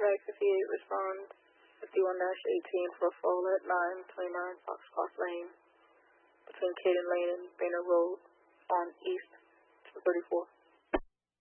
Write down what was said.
Tag 58 responds 51-18 for a fall at 929 Foxcroft Lane between Caden Lane and Banner Road.